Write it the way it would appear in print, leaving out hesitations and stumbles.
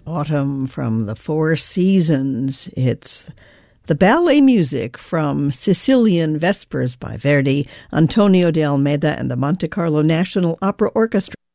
Autumn from the Four Seasons. It's the ballet music from Sicilian Vespers by Verdi, Antonio de Almeida, and the Monte Carlo National Opera Orchestra.